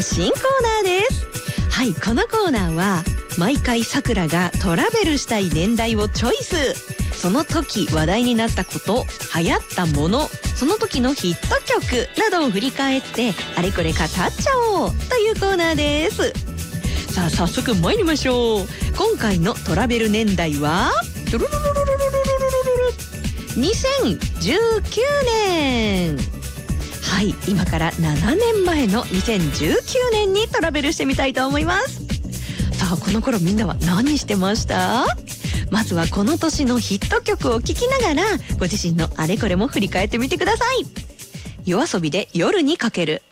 新コーナーです。はい、このコーナーは毎回さくらがトラベルしたい年代をチョイス。その時話題になったこと、流行ったもの、その時のヒット曲などを振り返ってあれこれ語っちゃおうというコーナーです。さあ早速参りましょう。今回のトラベル年代は2019年。はい、今から7年前の2019年にトラベルしてみたいと思います。さあこの頃みんなは何してました？まずはこの年のヒット曲を聴きながらご自身のあれこれも振り返ってみてください。夜遊びで夜にかける。